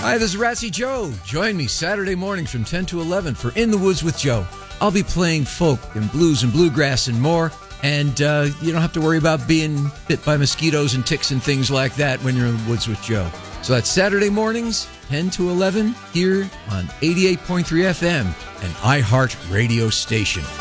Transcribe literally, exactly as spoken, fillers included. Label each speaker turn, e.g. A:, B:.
A: Hi, this is Ratsy Joe. Join me Saturday mornings from ten to eleven for In the Woods with Joe. I'll be playing folk and blues and bluegrass and more. And uh, you don't have to worry about being bit by mosquitoes and ticks and things like that when you're in the woods with Joe. So that's Saturday mornings, ten to eleven, here on eighty-eight point three F M, an iHeart radio station.